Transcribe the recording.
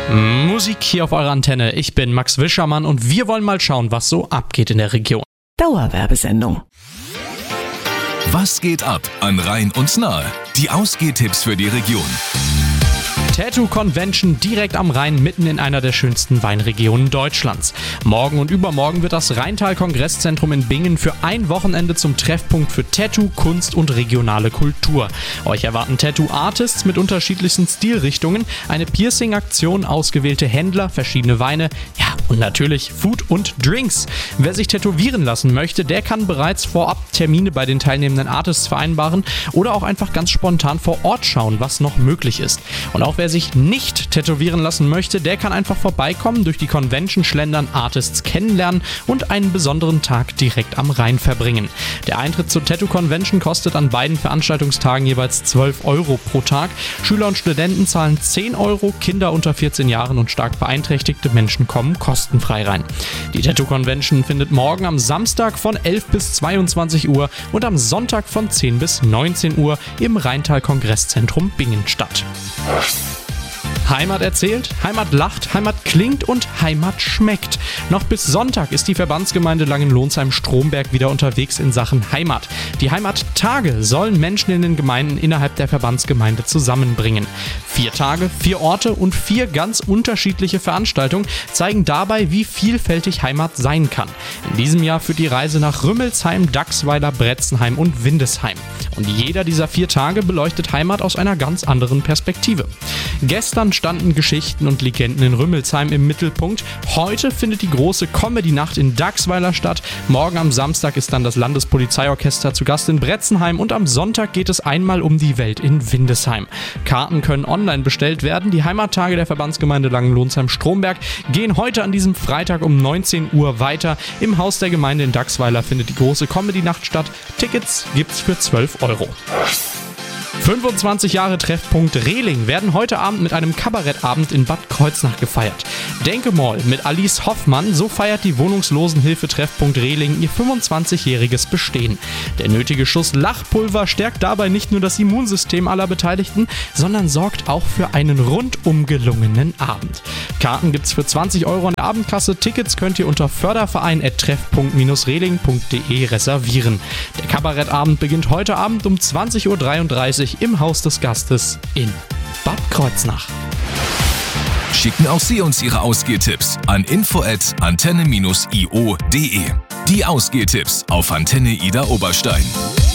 Musik hier auf eurer Antenne. Ich bin Max Wischermann und wir wollen mal schauen, was so abgeht in der Region. Dauerwerbesendung. Was geht ab an Rhein und Nahe? Die Ausgehtipps für die Region. Tattoo Convention direkt am Rhein, mitten in einer der schönsten Weinregionen Deutschlands. Morgen und übermorgen wird das Rheintal-Kongresszentrum in Bingen für ein Wochenende zum Treffpunkt für Tattoo, Kunst und regionale Kultur. Euch erwarten Tattoo-Artists mit unterschiedlichsten Stilrichtungen, eine Piercing-Aktion, ausgewählte Händler, verschiedene Weine, ja und natürlich Food und Drinks. Wer sich tätowieren lassen möchte, der kann bereits vorab Termine bei den teilnehmenden Artists vereinbaren oder auch einfach ganz spontan vor Ort schauen, was noch möglich ist. Und auch wer sich nicht tätowieren lassen möchte, der kann einfach vorbeikommen, durch die Convention schlendern, Artists kennenlernen und einen besonderen Tag direkt am Rhein verbringen. Der Eintritt zur Tattoo Convention kostet an beiden Veranstaltungstagen jeweils 12 € pro Tag. Schüler und Studenten zahlen 10 €, Kinder unter 14 Jahren und stark beeinträchtigte Menschen kommen kostenfrei rein. Die Tattoo Convention findet morgen am Samstag von 11 bis 22 Uhr und am Sonntag von 10 bis 19 Uhr im Rheintal-Kongresszentrum Bingen statt. Heimat erzählt, Heimat lacht, Heimat klingt und Heimat schmeckt. Noch bis Sonntag ist die Verbandsgemeinde Langenlonsheim-Stromberg wieder unterwegs in Sachen Heimat. Die Heimattage sollen Menschen in den Gemeinden innerhalb der Verbandsgemeinde zusammenbringen. 4 Tage, 4 Orte und 4 ganz unterschiedliche Veranstaltungen zeigen dabei, wie vielfältig Heimat sein kann. In diesem Jahr führt die Reise nach Rümmelsheim, Dachsweiler, Bretzenheim und Windesheim. Und jeder dieser 4 Tage beleuchtet Heimat aus einer ganz anderen Perspektive. Gestern standen Geschichten und Legenden in Rümmelsheim im Mittelpunkt. Heute findet die große Comedy-Nacht in Dachsweiler statt. Morgen am Samstag ist dann das Landespolizeiorchester zu Gast in Bretzenheim und am Sonntag geht es einmal um die Welt in Windesheim. Karten können online bestellt werden. Die Heimattage der Verbandsgemeinde Langenlonsheim-Stromberg gehen heute an diesem Freitag um 19 Uhr weiter. Im Haus der Gemeinde in Dachsweiler findet die große Comedy-Nacht statt. Tickets gibt's für 12 €. 25 Jahre Treffpunkt Rehling werden heute Abend mit einem Kabarettabend in Bad Kreuznach gefeiert. Denke mal mit Alice Hoffmann, so feiert die Wohnungslosenhilfe Treffpunkt Rehling ihr 25-jähriges Bestehen. Der nötige Schuss Lachpulver stärkt dabei nicht nur das Immunsystem aller Beteiligten, sondern sorgt auch für einen rundum gelungenen Abend. Karten gibt's für 20 € an der Abendkasse, Tickets könnt ihr unter förderverein@treffpunkt-rehling.de reservieren. Der Kabarettabend beginnt heute Abend um 20:33 Uhr im Haus des Gastes in Bad Kreuznach. Schicken auch Sie uns Ihre Ausgehtipps an info@antenne-io.de. Die Ausgehtipps auf Antenne Ida Oberstein.